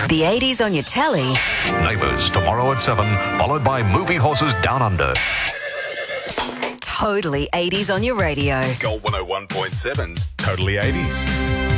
The 80s on your telly. Neighbours tomorrow at 7, followed by Movie Horses Down Under. Totally 80s on your radio. Gold 101.7's Totally 80s.